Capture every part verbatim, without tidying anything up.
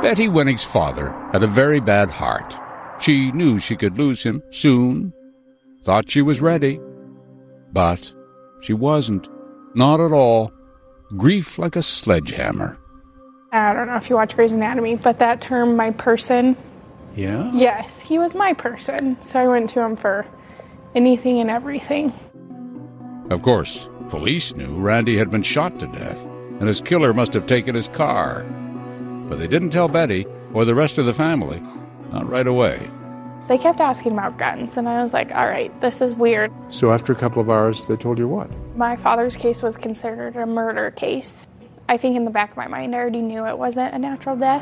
Betty Winnig's father had a very bad heart. She knew she could lose him soon, thought she was ready. But she wasn't. Not at all. Grief like a sledgehammer. I don't know if you watch Grey's Anatomy, but that term, my person. Yeah? Yes, he was my person. So I went to him for anything and everything. Of course, police knew Randy had been shot to death, and his killer must have taken his car. But they didn't tell Betty or the rest of the family. Not right away. They kept asking about guns, and I was like, all right, this is weird. So after a couple of hours, they told you what? My father's case was considered a murder case. I think in the back of my mind, I already knew it wasn't a natural death.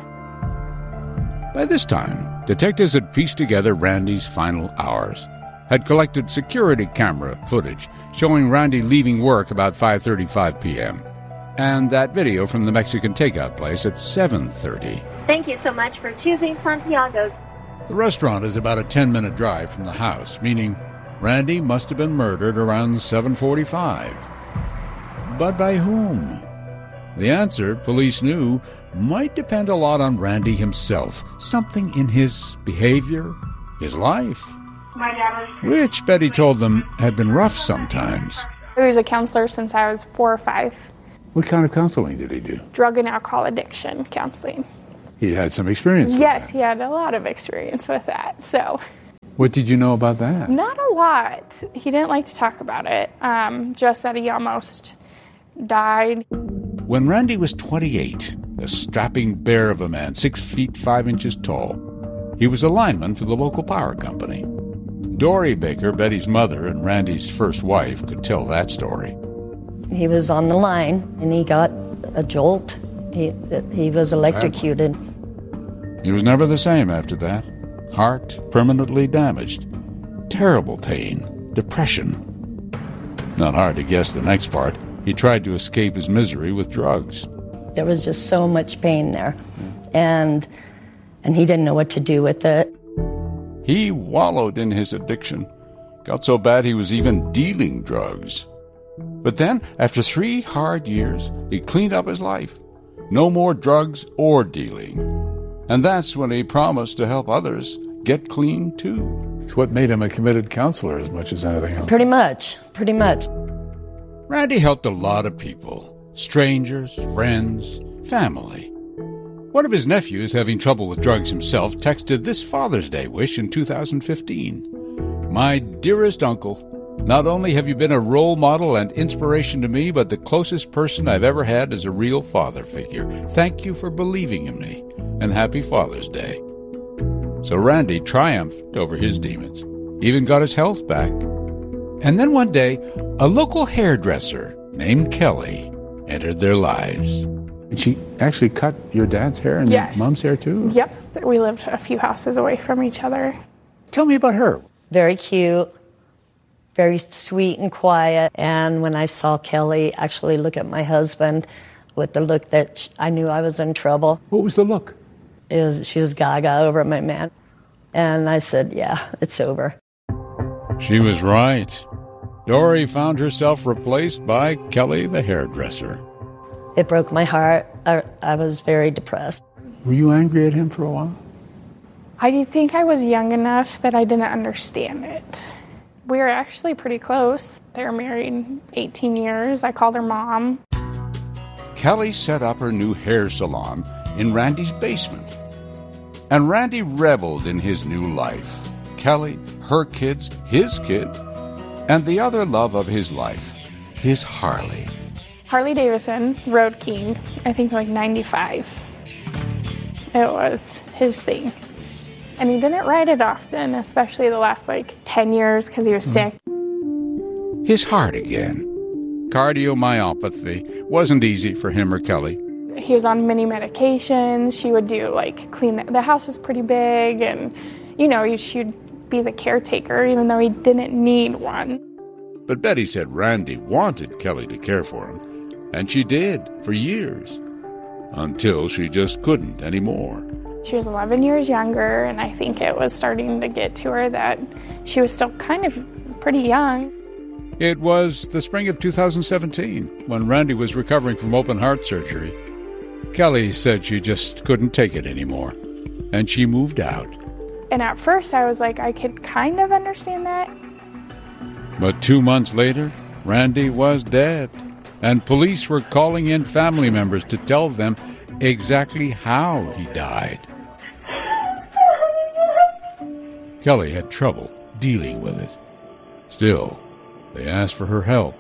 By this time, detectives had pieced together Randy's final hours, had collected security camera footage showing Randy leaving work about five thirty-five p.m., and that video from the Mexican takeout place at seven thirty. Thank you so much for choosing Santiago's. The restaurant is about a ten-minute drive from the house, meaning Randy must have been murdered around seven forty-five. But by whom? The answer, police knew, might depend a lot on Randy himself. Something in his behavior, his life, which Betty told them had been rough sometimes. He was a counselor since I was four or five. What kind of counseling did he do? Drug and alcohol addiction counseling. He had some experience with Yes, that. he had a lot of experience with that. So, what did you know about that? not a lot. He didn't like to talk about it, um, just that he almost died. When Randy was twenty-eight, a strapping bear of a man, six feet five inches tall, he was a lineman for the local power company. Dory Baker, Betty's mother and Randy's first wife, could tell that story. He was on the line, and he got a jolt. He, he was electrocuted. He was never the same after that. Heart permanently damaged. Terrible pain. Depression. Not hard to guess the next part. He tried to escape his misery with drugs. There was just so much pain there, and and he didn't know what to do with it. He wallowed in his addiction. Got so bad he was even dealing drugs. But then, after three hard years, he cleaned up his life. No more drugs or dealing. And that's when he promised to help others get clean, too. It's what made him a committed counselor as much as anything else. Pretty much, pretty much. Randy helped a lot of people. Strangers, friends, family. One of his nephews, having trouble with drugs himself, texted this Father's Day wish in two thousand fifteen. My dearest uncle, not only have you been a role model and inspiration to me, but the closest person I've ever had as a real father figure. Thank you for believing in me, and happy Father's Day. So Randy triumphed over his demons, even got his health back. And then one day, a local hairdresser named Kelly entered their lives. And she actually cut your dad's hair and Yes. your mom's hair, too? Yep, we lived a few houses away from each other. Tell me about her. Very cute, very sweet and quiet. And when I saw Kelly actually look at my husband with the look that sh- I knew I was in trouble. What was the look? It was, she was gaga over my man. And I said, yeah, it's over. She was right. Dory found herself replaced by Kelly the hairdresser. It broke my heart. I, I was very depressed. Were you angry at him for a while? I think I was young enough that I didn't understand it. We were actually pretty close. They were married eighteen years. I called her mom. Kelly set up her new hair salon in Randy's basement. And Randy reveled in his new life. Kelly, her kids, his kid, and the other love of his life, his Harley. Harley Davidson, Road King, I think like ninety-five. It was his thing. And he didn't ride it often, especially the last like ten years because he was sick. His heart again. Cardiomyopathy wasn't easy for him or Kelly. He was on many medications. She would do like clean, the, the house was pretty big and, you know, she'd be the caretaker even though he didn't need one. But Betty said Randy wanted Kelly to care for him. And she did, for years. Until she just couldn't anymore. She was eleven years younger, and I think it was starting to get to her that she was still kind of pretty young. It was the spring of two thousand seventeen, when Randy was recovering from open heart surgery. Kelly said she just couldn't take it anymore, and she moved out. And at first I was like, I could kind of understand that. But two months later, Randy was dead, and police were calling in family members to tell them exactly how he died. Kelly had trouble dealing with it. Still, they asked for her help.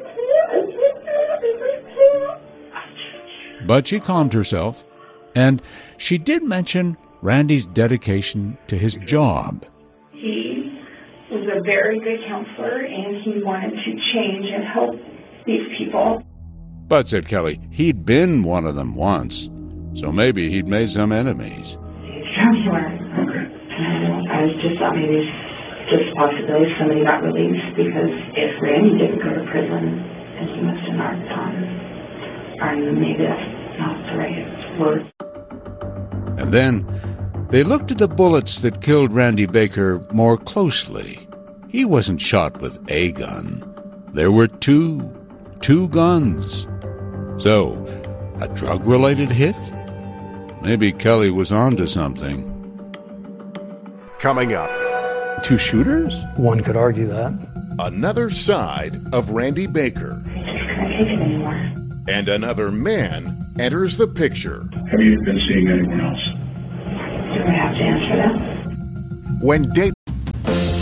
But she calmed herself, and she did mention Randy's dedication to his job. He was a very good counselor, and he wanted to change and help these people. But, said Kelly, he'd been one of them once, so maybe he'd made some enemies. He's a counselor. Okay. And I was just thought maybe it's just a possibility somebody got released, because if Randy didn't go to prison, then he must have not done. Or maybe that's not the right word. And then they looked at the bullets that killed Randy Baker more closely. He wasn't shot with a gun. There were two. Two guns. So, a drug-related hit? Maybe Kelly was onto something. Coming up. Two shooters? One could argue that. Another side of Randy Baker. I just couldn't take it anymore. And another man enters the picture. Have you been seeing anyone else? Do I have to answer that? When date